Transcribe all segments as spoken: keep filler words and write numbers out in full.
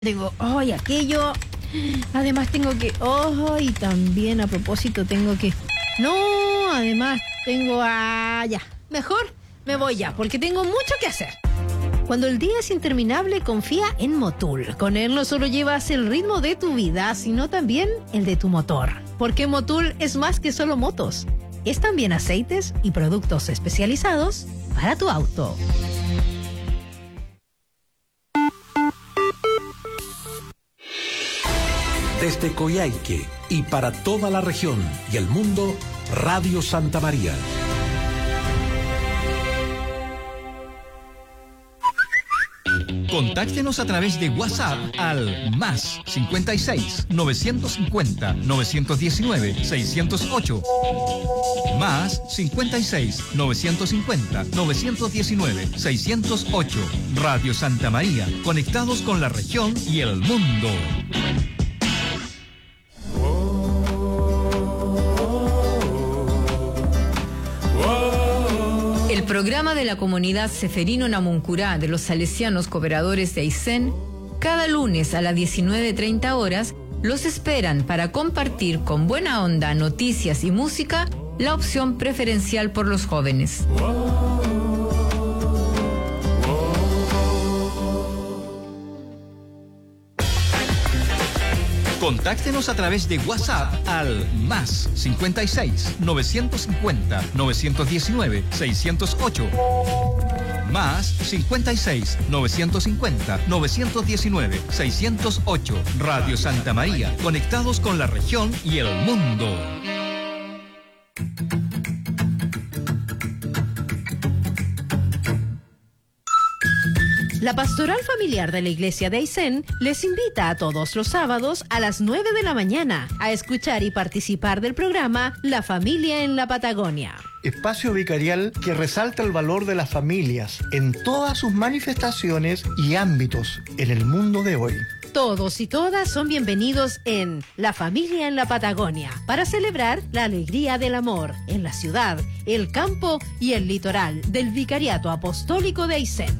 Tengo, oh, y aquello. Además tengo que, oh, y también a propósito tengo que, no, además tengo, ah, ya, mejor me voy ya, porque tengo mucho que hacer. Cuando el día es interminable, confía en Motul. Con él no solo llevas el ritmo de tu vida, sino también el de tu motor. Porque Motul es más que solo motos. Es también aceites y productos especializados para tu auto. Desde Coyhaique y para toda la región y el mundo, Radio Santa María. Contáctenos a través de WhatsApp al más cincuenta y seis, novecientos cincuenta, novecientos diecinueve, seiscientos ocho. Más cincuenta y seis, novecientos cincuenta, novecientos diecinueve, seiscientos ocho. Radio Santa María, conectados con la región y el mundo. El programa de la comunidad Seferino Namuncurá de los salesianos cooperadores de Aysén, cada lunes a las diecinueve treinta horas, los esperan para compartir con buena onda noticias y música, la opción preferencial por los jóvenes. Contáctenos a través de WhatsApp al más cincuenta y seis, novecientos cincuenta, novecientos diecinueve, seiscientos ocho. Más cincuenta y seis, novecientos cincuenta, novecientos diecinueve, seiscientos ocho. Radio Santa María, conectados con la región y el mundo. La Pastoral Familiar de la Iglesia de Aysén les invita a todos los sábados a las nueve de la mañana a escuchar y participar del programa La Familia en la Patagonia. Espacio vicarial que resalta el valor de las familias en todas sus manifestaciones y ámbitos en el mundo de hoy. Todos y todas son bienvenidos en La Familia en la Patagonia para celebrar la alegría del amor en la ciudad, el campo y el litoral del Vicariato Apostólico de Aysén.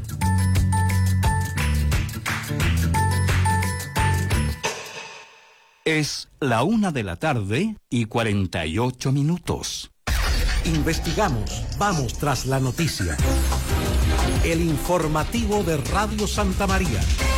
Es la una de la tarde y cuarenta y ocho minutos. Investigamos, vamos tras la noticia. El informativo de Radio Santa María.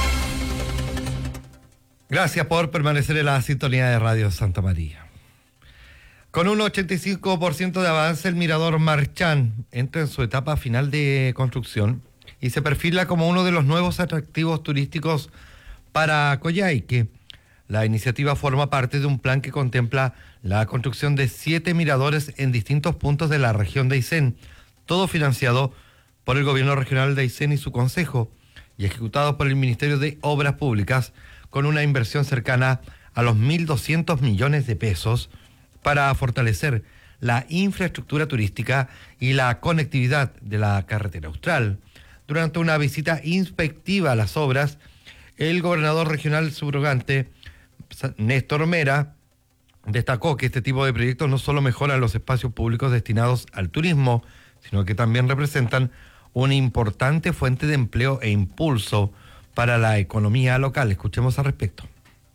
Gracias por permanecer en la sintonía de Radio Santa María. Con un ochenta y cinco por ciento de avance, el Mirador Marchán entra en su etapa final de construcción y se perfila como uno de los nuevos atractivos turísticos para Coyhaique. La iniciativa forma parte de un plan que contempla la construcción de siete miradores en distintos puntos de la región de Aysén, todo financiado por el Gobierno Regional de Aysén y su Consejo, y ejecutado por el Ministerio de Obras Públicas, con una inversión cercana a los mil doscientos millones de pesos para fortalecer la infraestructura turística y la conectividad de la carretera austral. Durante una visita inspectiva a las obras, el gobernador regional subrogante, Néstor Mera, destacó que este tipo de proyectos no solo mejoran los espacios públicos destinados al turismo, sino que también representan una importante fuente de empleo e impulso para la economía local. Escuchemos al respecto.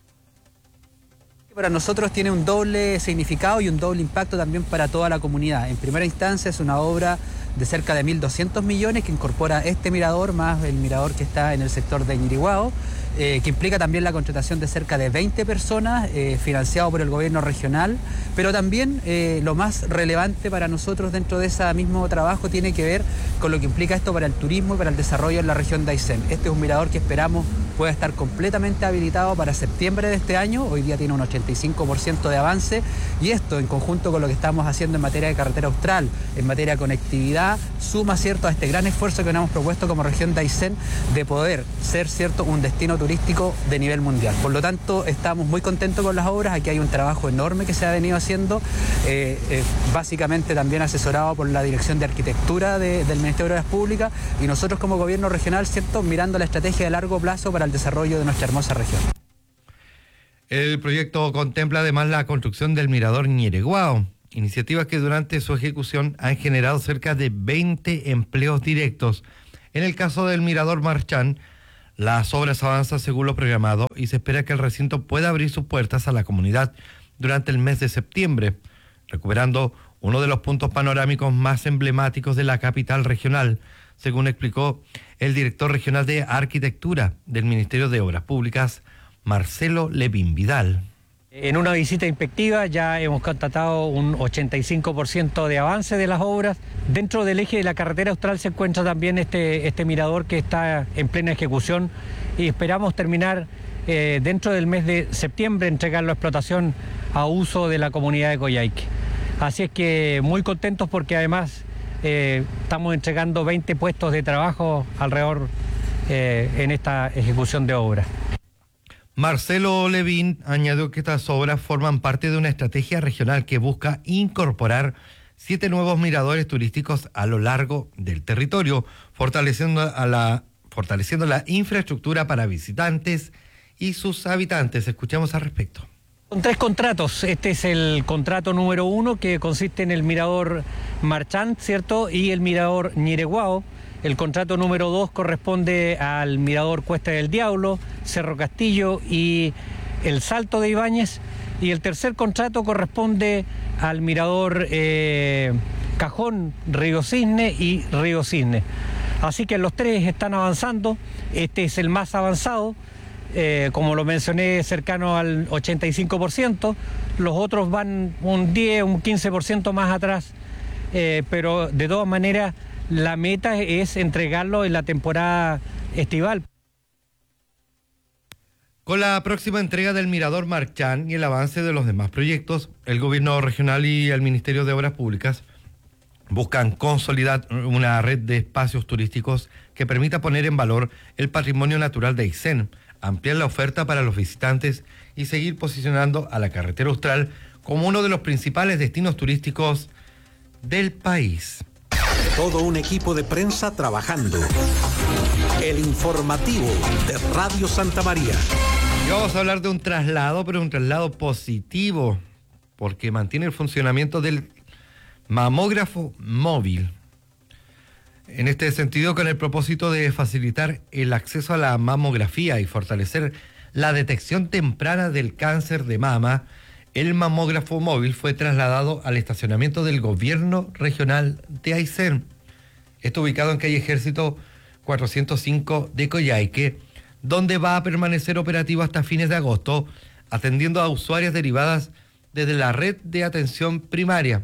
Para nosotros tiene un doble significado y un doble impacto también para toda la comunidad. En primera instancia es una obra de cerca de mil doscientos millones que incorpora este mirador más el mirador que está en el sector de Ñiriguao, eh, que implica también la contratación de cerca de veinte personas, eh, financiado por el gobierno regional, pero también eh, lo más relevante para nosotros dentro de ese mismo trabajo tiene que ver con lo que implica esto para el turismo y para el desarrollo en la región de Aysén. Este es un mirador que esperamos pueda estar completamente habilitado para septiembre de este año. Hoy día tiene un ochenta y cinco por ciento de avance y esto en conjunto con lo que estamos haciendo en materia de carretera austral, en materia de conectividad, suma cierto a este gran esfuerzo que nos hemos propuesto como región de Aysén de poder ser cierto un destino turístico de nivel mundial. Por lo tanto, estamos muy contentos con las obras. Aquí hay un trabajo enorme que se ha venido haciendo, eh, eh, básicamente también asesorado por la Dirección de Arquitectura de, del Ministerio de Obras Públicas, y nosotros como gobierno regional, cierto, mirando la estrategia de largo plazo para el desarrollo de nuestra hermosa región. El proyecto contempla además la construcción del Mirador Ñiriguao, iniciativas que durante su ejecución han generado cerca de veinte empleos directos. En el caso del Mirador Marchán, Las obras avanzan según lo programado y se espera que el recinto pueda abrir sus puertas a la comunidad durante el mes de septiembre, recuperando uno de los puntos panorámicos más emblemáticos de la capital regional, según explicó el director regional de Arquitectura del Ministerio de Obras Públicas, Marcelo Levín Vidal. En una visita inspectiva ya hemos constatado un ochenta y cinco por ciento de avance de las obras. Dentro del eje de la carretera austral se encuentra también este, este mirador que está en plena ejecución y esperamos terminar eh, dentro del mes de septiembre, entregarlo a explotación a uso de la comunidad de Coyhaique. Así es que muy contentos porque además eh, estamos entregando veinte puestos de trabajo alrededor eh, en esta ejecución de obra. Marcelo Levín añadió que estas obras forman parte de una estrategia regional que busca incorporar siete nuevos miradores turísticos a lo largo del territorio, fortaleciendo, a la, fortaleciendo la infraestructura para visitantes y sus habitantes. Escuchamos al respecto. Son tres contratos. Este es el contrato número uno, que consiste en el mirador Marchant, ¿cierto? Y el mirador Ñireguao. El contrato número dos corresponde al mirador Cuesta del Diablo, Cerro Castillo y el Salto de Ibáñez. Y el tercer contrato corresponde al mirador eh, Cajón, Río Cisne y Río Cisne. Así que los tres están avanzando. Este es el más avanzado. Eh, como lo mencioné, cercano al ochenta y cinco por ciento, los otros van un diez, un quince por ciento más atrás, eh, pero de todas maneras la meta es entregarlo en la temporada estival. Con la próxima entrega del Mirador Marchán y el avance de los demás proyectos, el Gobierno regional y el Ministerio de Obras Públicas buscan consolidar una red de espacios turísticos que permita poner en valor el patrimonio natural de Aysén, ampliar la oferta para los visitantes y seguir posicionando a la carretera austral como uno de los principales destinos turísticos del país. Todo un equipo de prensa trabajando. El informativo de Radio Santa María. Y vamos a hablar de un traslado, pero un traslado positivo, porque mantiene el funcionamiento del mamógrafo móvil. En este sentido, con el propósito de facilitar el acceso a la mamografía y fortalecer la detección temprana del cáncer de mama, el mamógrafo móvil fue trasladado al estacionamiento del Gobierno Regional de Aysén. Está ubicado en calle Ejército cuatrocientos cinco de Coyhaique, donde va a permanecer operativo hasta fines de agosto, atendiendo a usuarias derivadas desde la red de atención primaria.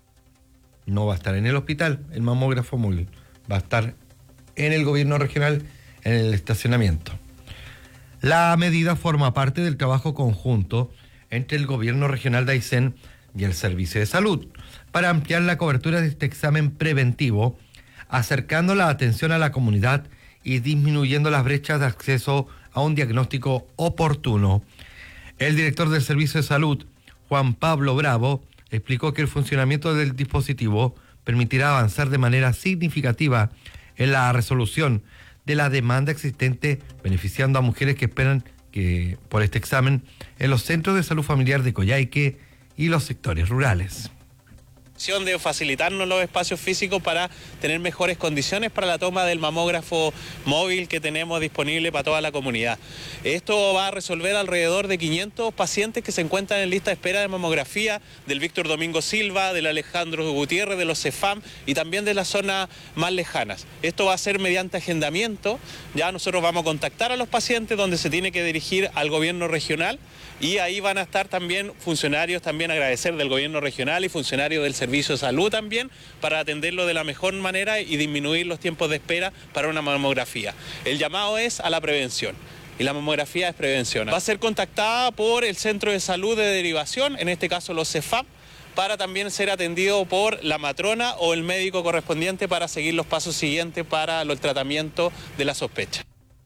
No va a estar en el hospital, el mamógrafo móvil. Va a estar en el Gobierno Regional, en el estacionamiento. La medida forma parte del trabajo conjunto entre el Gobierno Regional de Aysén y el Servicio de Salud para ampliar la cobertura de este examen preventivo, acercando la atención a la comunidad y disminuyendo las brechas de acceso a un diagnóstico oportuno. El director del Servicio de Salud, Juan Pablo Bravo, explicó que el funcionamiento del dispositivo permitirá avanzar de manera significativa en la resolución de la demanda existente, beneficiando a mujeres que esperan que por este examen en los centros de salud familiar de Coyhaique y los sectores rurales. De facilitarnos los espacios físicos para tener mejores condiciones para la toma del mamógrafo móvil que tenemos disponible para toda la comunidad. Esto va a resolver alrededor de quinientos pacientes que se encuentran en lista de espera de mamografía del Víctor Domingo Silva, del Alejandro Gutiérrez, de los CEFAM y también de las zonas más lejanas. Esto va a ser mediante agendamiento. Ya nosotros vamos a contactar a los pacientes donde se tiene que dirigir al gobierno regional y ahí van a estar también funcionarios, también agradecer del gobierno regional y funcionarios del Servicio de Salud también, para atenderlo de la mejor manera y disminuir los tiempos de espera para una mamografía. El llamado es a la prevención. Y la mamografía es prevención. Va a ser contactada por el Centro de Salud de Derivación, en este caso los CEFAM, para también ser atendido por la matrona o el médico correspondiente para seguir los pasos siguientes para el tratamiento de la sospecha.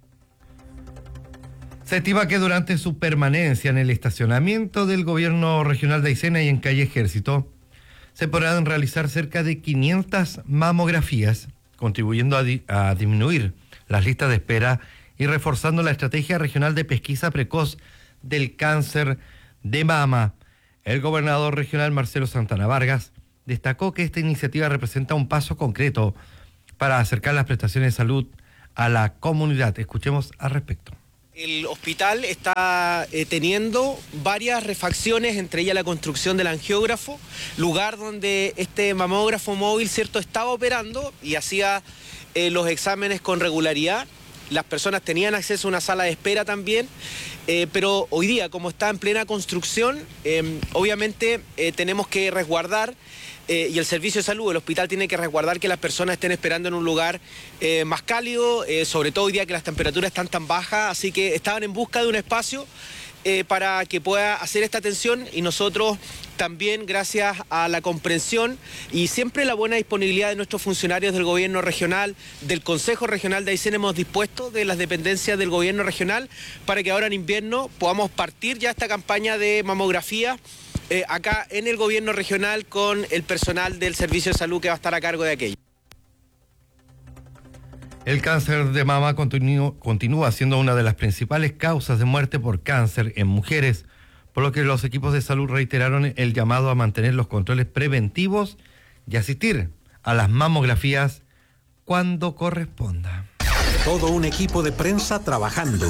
Se estima que durante su permanencia en el estacionamiento del Gobierno Regional de Aysén y en calle Ejército, se podrán realizar cerca de quinientas mamografías, contribuyendo a, di- a disminuir las listas de espera y reforzando la estrategia regional de pesquisa precoz del cáncer de mama. El gobernador regional Marcelo Santana Vargas destacó que esta iniciativa representa un paso concreto para acercar las prestaciones de salud a la comunidad. Escuchemos al respecto. El hospital está eh, teniendo varias refacciones, entre ellas la construcción del angiógrafo, lugar donde este mamógrafo móvil, ¿cierto?, estaba operando y hacía eh, los exámenes con regularidad. Las personas tenían acceso a una sala de espera también, eh, pero hoy día, como está en plena construcción, eh, obviamente eh, tenemos que resguardar. Eh, y el servicio de salud, el hospital tiene que resguardar que las personas estén esperando en un lugar eh, más cálido, eh, sobre todo hoy día que las temperaturas están tan bajas, así que estaban en busca de un espacio eh, para que pueda hacer esta atención y nosotros también, gracias a la comprensión y siempre la buena disponibilidad de nuestros funcionarios del gobierno regional, del Consejo Regional de Aysén, hemos dispuesto de las dependencias del gobierno regional para que ahora en invierno podamos partir ya esta campaña de mamografía Eh, acá en el gobierno regional con el personal del servicio de salud que va a estar a cargo de aquello. El cáncer de mama continu- continúa siendo una de las principales causas de muerte por cáncer en mujeres, por lo que los equipos de salud reiteraron el llamado a mantener los controles preventivos y asistir a las mamografías cuando corresponda. Todo un equipo de prensa trabajando.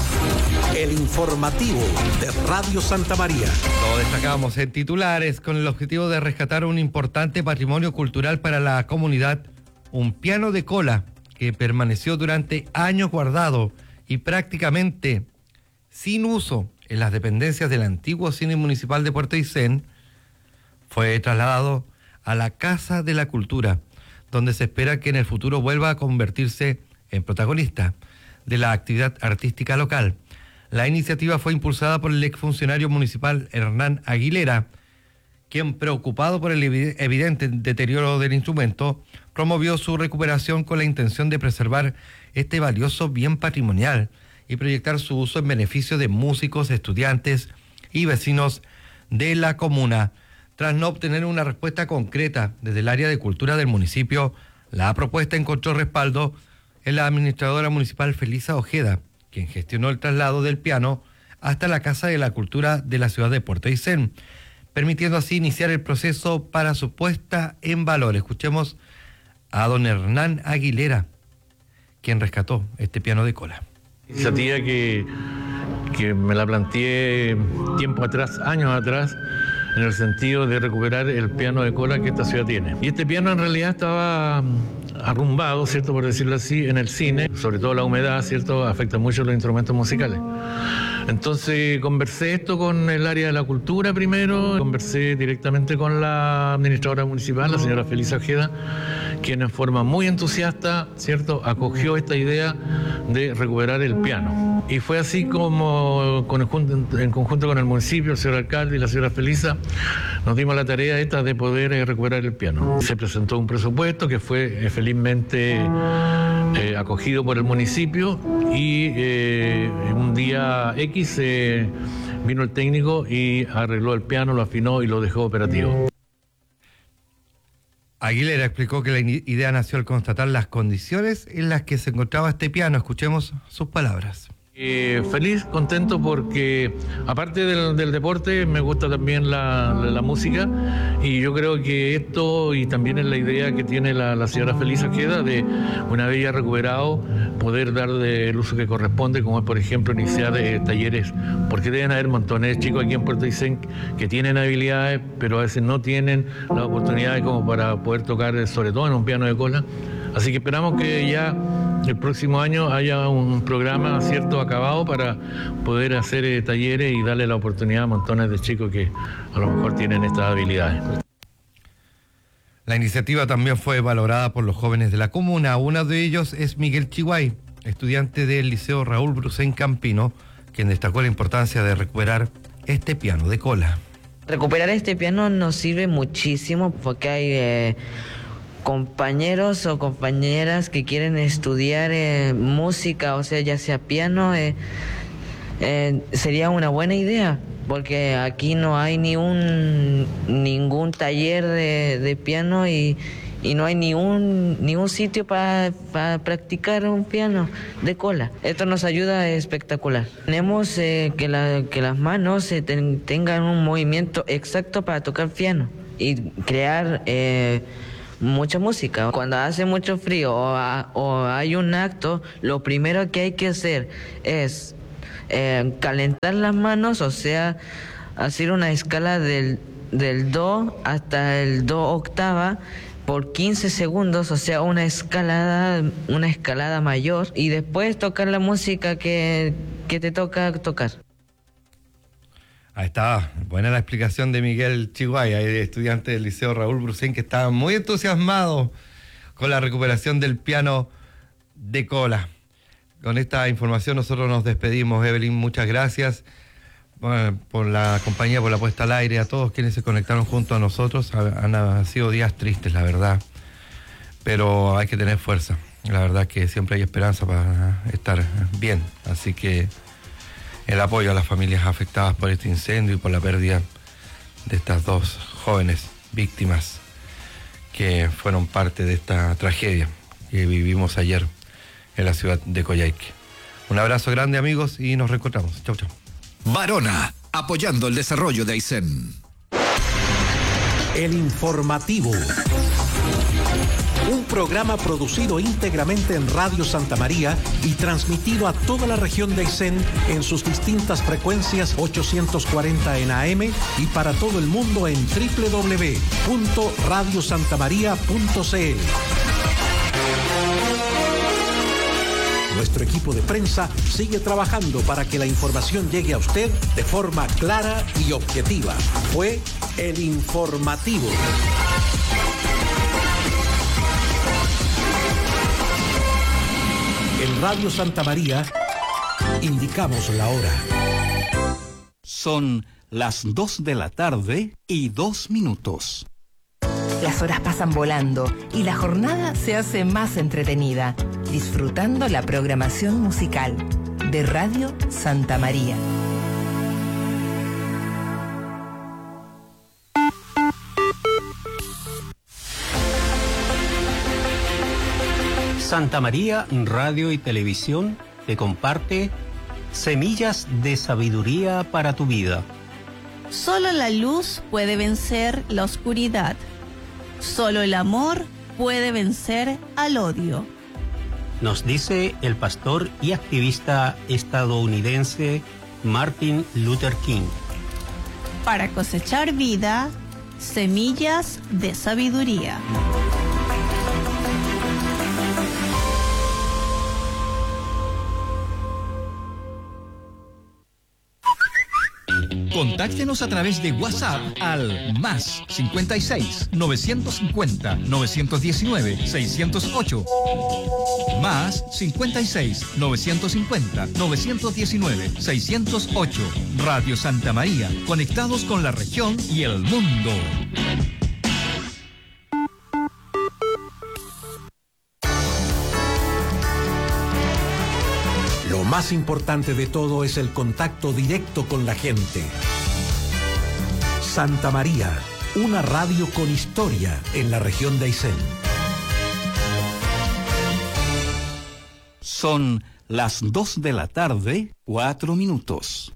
El informativo de Radio Santa María. Lo destacábamos en titulares con el objetivo de rescatar un importante patrimonio cultural para la comunidad, un piano de cola que permaneció durante años guardado y prácticamente sin uso en las dependencias del antiguo cine municipal de Puerto Aysén, fue trasladado a la Casa de la Cultura, donde se espera que en el futuro vuelva a convertirse en protagonista de la actividad artística local. La iniciativa fue impulsada por el exfuncionario municipal Hernán Aguilera, quien, preocupado por el evidente deterioro del instrumento, promovió su recuperación con la intención de preservar este valioso bien patrimonial y proyectar su uso en beneficio de músicos, estudiantes y vecinos de la comuna. Tras no obtener una respuesta concreta desde el área de cultura del municipio, la propuesta encontró respaldo en la administradora municipal Felisa Ojeda, quien gestionó el traslado del piano hasta la Casa de la Cultura de la ciudad de Puerto Aysén, permitiendo así iniciar el proceso para su puesta en valor. Escuchemos a don Hernán Aguilera, quien rescató este piano de cola. Esa tía que, que me la planteé tiempo atrás, años atrás, en el sentido de recuperar el piano de cola que esta ciudad tiene. Y este piano en realidad estaba arrumbado, ¿cierto?, por decirlo así, en el cine, sobre todo la humedad, ¿cierto?, afecta mucho los instrumentos musicales. Entonces conversé esto con el área de la cultura primero, conversé directamente con la administradora municipal, la señora Felisa Ojeda, quien en forma muy entusiasta, ¿cierto?, acogió esta idea de recuperar el piano. Y fue así como, con el, en conjunto con el municipio, el señor alcalde y la señora Felisa, nos dimos la tarea esta de poder eh, recuperar el piano. Se presentó un presupuesto que fue eh, felizmente eh, acogido por el municipio y eh, un día X eh, vino el técnico y arregló el piano, lo afinó y lo dejó operativo. Aguilera explicó que la idea nació al constatar las condiciones en las que se encontraba este piano. Escuchemos sus palabras. Eh, feliz, contento porque aparte del, del deporte me gusta también la, la, la música y yo creo que esto y también es la idea que tiene la, la señora Felisa Ojeda de una vez ya recuperado poder darle el uso que corresponde, como es por ejemplo iniciar eh, talleres, porque deben haber montones de chicos aquí en Puerto Aysén que tienen habilidades pero a veces no tienen las oportunidades como para poder tocar sobre todo en un piano de cola, así que esperamos que ya el próximo año haya un programa, ¿cierto?, acabado para poder hacer eh, talleres y darle la oportunidad a montones de chicos que a lo mejor tienen estas habilidades. La iniciativa también fue valorada por los jóvenes de la comuna. Uno de ellos es Miguel Chihuay, estudiante del Liceo Raúl Brusén Campino, quien destacó la importancia de recuperar este piano de cola. Recuperar este piano nos sirve muchísimo porque hay eh, compañeros o compañeras que quieren estudiar eh, música, o sea, ya sea piano, eh, eh, sería una buena idea, porque aquí no hay ni un ningún taller de, de piano y, y no hay ni un, ni un sitio para pa practicar un piano de cola. Esto nos ayuda espectacular. Tenemos eh, que, la, que las manos eh, ten, tengan un movimiento exacto para tocar piano y crear eh, mucha música. Cuando hace mucho frío o, a, o hay un acto, lo primero que hay que hacer es eh, calentar las manos, o sea, hacer una escala del, del do hasta el do octava por quince segundos, o sea, una escalada, una escalada mayor, y después tocar la música que, que te toca tocar. Ahí está, buena la explicación de Miguel Chiguaya, estudiante del Liceo Raúl Brusén, que estaba muy entusiasmado con la recuperación del piano de cola. Con esta información nosotros nos despedimos. Evelyn, muchas gracias bueno, por la compañía, por la puesta al aire, a todos quienes se conectaron junto a nosotros. Han, han sido días tristes, la verdad, pero hay que tener fuerza. La verdad que siempre hay esperanza para estar bien, así que el apoyo a las familias afectadas por este incendio y por la pérdida de estas dos jóvenes víctimas que fueron parte de esta tragedia que vivimos ayer en la ciudad de Coyhaique. Un abrazo grande, amigos, y nos reencontramos. Chau, chau. Barona, apoyando el desarrollo de Aysén. El informativo. Un programa producido íntegramente en Radio Santa María y transmitido a toda la región de Aysén en sus distintas frecuencias ochocientos cuarenta en A M y para todo el mundo en doble u doble u doble u punto radio santa maría punto c l. Nuestro equipo de prensa sigue trabajando para que la información llegue a usted de forma clara y objetiva. Fue el informativo. En Radio Santa María indicamos la hora. Son las dos de la tarde y dos minutos. Las horas pasan volando y la jornada se hace más entretenida, disfrutando la programación musical de Radio Santa María. Santa María Radio y Televisión te comparte Semillas de Sabiduría para tu Vida. Solo la luz puede vencer la oscuridad. Solo el amor puede vencer al odio. Nos dice el pastor y activista estadounidense Martin Luther King. Para cosechar vida, semillas de sabiduría. Contáctenos a través de WhatsApp al más cincuenta y seis, novecientos cincuenta, novecientos diecinueve, seiscientos ocho. Más cincuenta y seis, novecientos cincuenta, novecientos diecinueve, seiscientos ocho. Radio Santa María, conectados con la región y el mundo. Lo más importante de todo es el contacto directo con la gente. Santa María, una radio con historia en la región de Aysén. Son las dos de la tarde, cuatro minutos.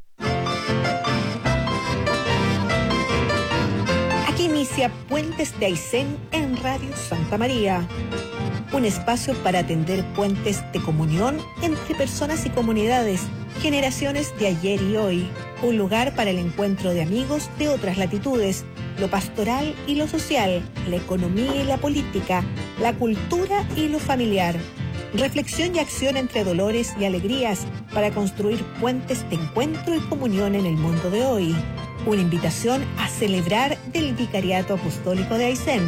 Aquí inicia Puentes de Aysén en Radio Santa María. Un espacio para atender puentes de comunión entre personas y comunidades, generaciones de ayer y hoy. Un lugar para el encuentro de amigos de otras latitudes, lo pastoral y lo social, la economía y la política, la cultura y lo familiar. Reflexión y acción entre dolores y alegrías para construir puentes de encuentro y comunión en el mundo de hoy. Una invitación a celebrar del Vicariato Apostólico de Aysén.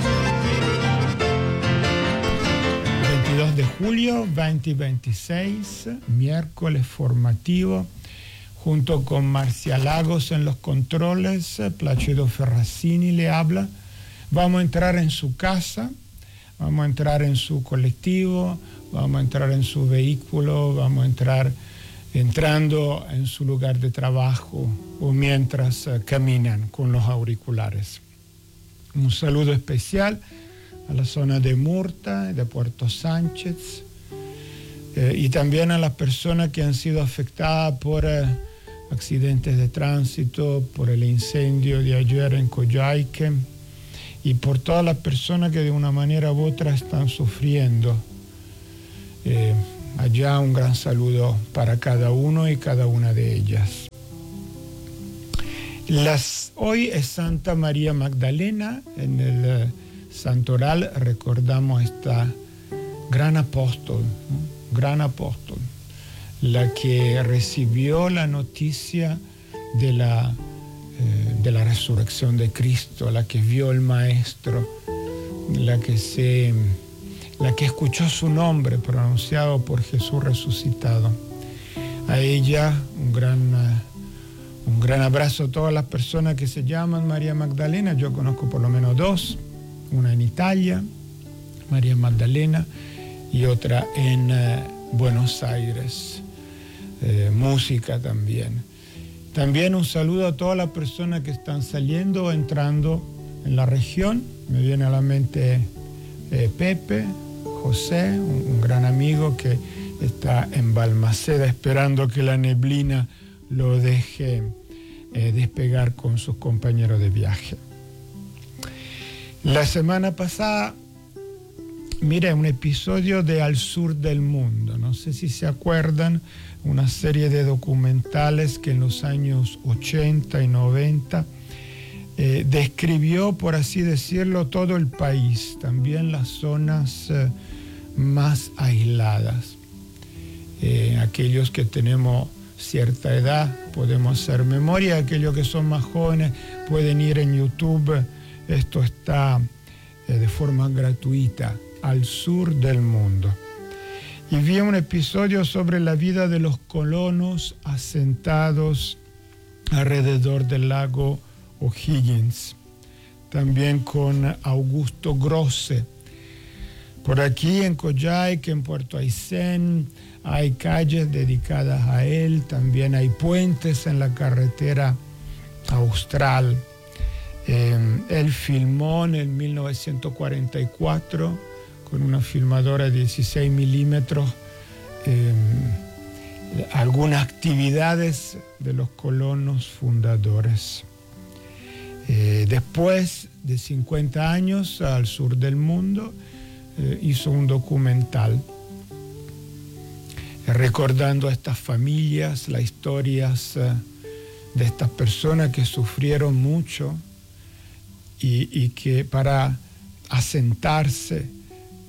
veintidós de julio veinte veintiséis, miércoles formativo, junto con Marcia Lagos en los controles, Placido Ferracini le habla. Vamos a entrar en su casa, vamos a entrar en su colectivo, vamos a entrar en su vehículo, vamos a entrar entrando en su lugar de trabajo o mientras uh, caminan con los auriculares. Un saludo especial a la zona de Murta, de Puerto Sánchez, eh, y también a las personas que han sido afectadas por eh, accidentes de tránsito, por el incendio de ayer en Coyhaique, y por todas las personas que de una manera u otra están sufriendo. Eh, allá un gran saludo para cada uno y cada una de ellas. Las, hoy es Santa María Magdalena. En el eh, santoral recordamos esta gran apóstol, ¿no? gran apóstol, la que recibió la noticia de la, eh, de la resurrección de Cristo, la que vio el Maestro, la que, se, la que escuchó su nombre pronunciado por Jesús resucitado. A ella un gran, un gran abrazo a todas las personas que se llaman María Magdalena. Yo conozco por lo menos dos, una en Italia, María Magdalena, y otra en eh, Buenos Aires. Eh, música también. También un saludo a todas las personas que están saliendo o entrando en la región. Me viene a la mente eh, Pepe, José, un, un gran amigo que está en Balmaceda esperando que la neblina lo deje eh, despegar con sus compañeros de viaje. La semana pasada, mire, un episodio de Al Sur del Mundo. No sé si se acuerdan, una serie de documentales que en los años ochenta y noventa eh, describió, por así decirlo, todo el país, también las zonas eh, más aisladas. Eh, aquellos que tenemos cierta edad podemos hacer memoria, aquellos que son más jóvenes pueden ir en YouTube. Esto está eh, de forma gratuita, Al Sur del Mundo. Y vi un episodio sobre la vida de los colonos asentados alrededor del lago O'Higgins, también con Augusto Grosse. Por aquí en Coyhaique, en Puerto Aysén, hay calles dedicadas a él, también hay puentes en la carretera austral. Eh, él filmó en el mil novecientos cuarenta y cuatro con una filmadora de dieciséis milímetros eh, algunas actividades de los colonos fundadores. Eh, después de cincuenta años, Al Sur del Mundo eh, hizo un documental eh, recordando a estas familias, las historias eh, de estas personas que sufrieron mucho y, y que para asentarse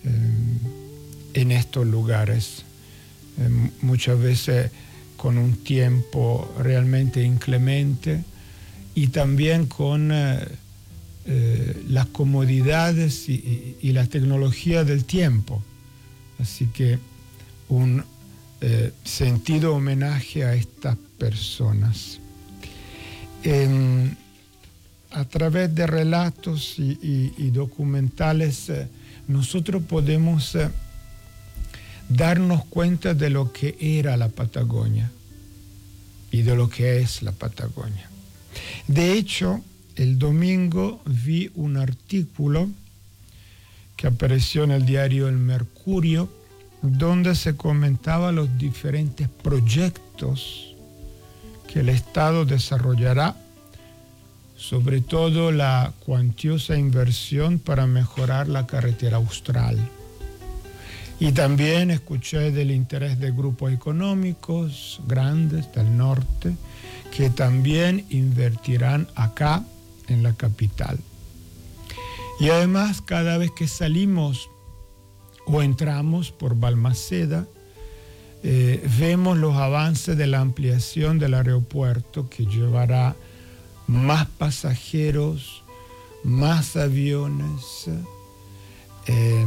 en estos lugares, muchas veces con un tiempo realmente inclemente y también con eh, eh, las comodidades y, y, y la tecnología del tiempo. Así que un eh, sentido homenaje a estas personas. En, a través de relatos y, y, y documentales eh, nosotros podemos eh, darnos cuenta de lo que era la Patagonia y de lo que es la Patagonia. De hecho, el domingo vi un artículo que apareció en el diario El Mercurio, donde se comentaba los diferentes proyectos que el Estado desarrollará, sobre todo la cuantiosa inversión para mejorar la carretera austral. Y también escuché del interés de grupos económicos grandes del norte que también invertirán acá en la capital. Y además, cada vez que salimos o entramos por Balmaceda, eh, vemos los avances de la ampliación del aeropuerto que llevará más pasajeros, más aviones, eh,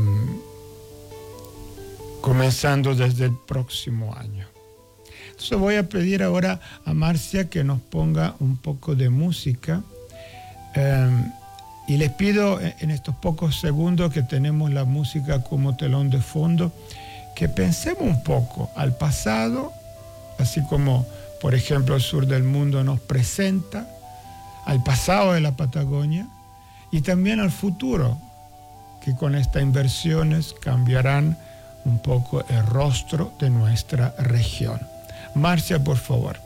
comenzando desde el próximo año. Entonces voy a pedir ahora a Marcia que nos ponga un poco de música eh, y les pido en estos pocos segundos que tenemos la música como telón de fondo que pensemos un poco al pasado, así como por ejemplo el Sur del Mundo nos presenta al pasado de la Patagonia y también al futuro, que con estas inversiones cambiarán un poco el rostro de nuestra región. Marcia, por favor.